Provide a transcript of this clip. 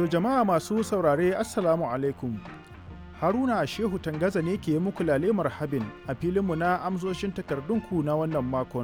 To jama'a masu saurare Assalamu alaikum. Haruna Shehu Tangaza ne ke muku lale marhabin a filinmu na amsoshin takardunku na wannan makon.